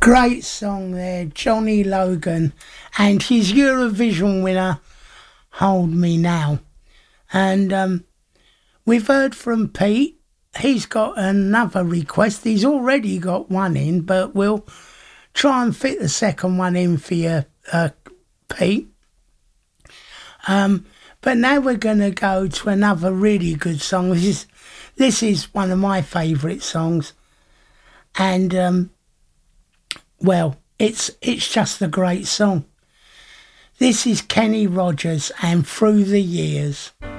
Great song there, Johnny Logan, and his Eurovision winner, Hold Me Now. And we've heard from Pete. He's got another request. He's already got one in, but we'll try and fit the second one in for you, Pete. But now we're going to go to another really good song. This is one of my favourite songs. And, well, it's just a great song. This is Kenny Rogers and Through the Years.